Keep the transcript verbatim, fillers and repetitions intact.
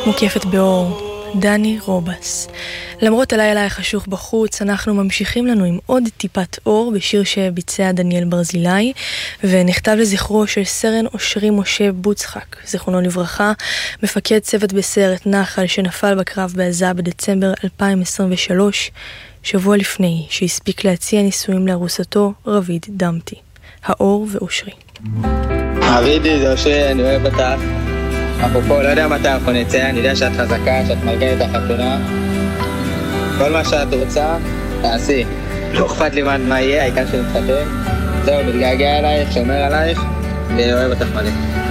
מוקפת באור, דני רובס. למרות הלילה החשוך בחוץ, אנחנו ממשיכים לנו עם עוד טיפת אור בשיר שביצע דניאל ברזילי, ונכתב לזכרו של סרן אושרי משה בוצחק, זיכרונו לברכה, מפקד צוות בסיירת נחל שנפל בקרב בעזה בדצמבר אלפיים עשרים ושלוש, שבוע לפני שהספיק להציע נישואים לארוסתו רביד דמתי. האור ואושרי. רבידי, זה אושרי, אני אוהב אותך. אפרופו, לא יודע מתי אנחנו נצא, אני יודע שאת חזקה, שאת מרגנת את החתונה. כל מה שאת רוצה, תעשי. לא אכפת לי מה יהיה, העיקר שנתחתן. זהו, מתגעגע אלייך, שומר עלייך, ואוהב אותך מלא.